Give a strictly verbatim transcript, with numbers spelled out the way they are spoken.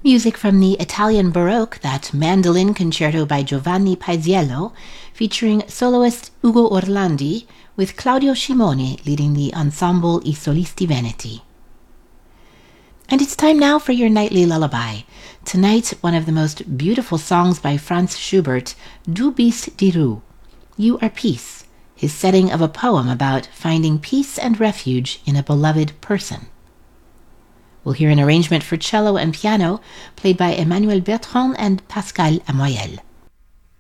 Music from the Italian Baroque, that mandolin concerto by Giovanni Paisiello, featuring soloist Ugo Orlandi, with Claudio Scimone leading the ensemble I Solisti Veneti. And it's time now for your nightly lullaby. Tonight, one of the most beautiful songs by Franz Schubert, Du bist die Ruhe, You Are Peace, his setting of a poem about finding peace and refuge in a beloved person. We'll hear an arrangement for cello and piano played by Emmanuel Bertrand and Pascal Amoyel.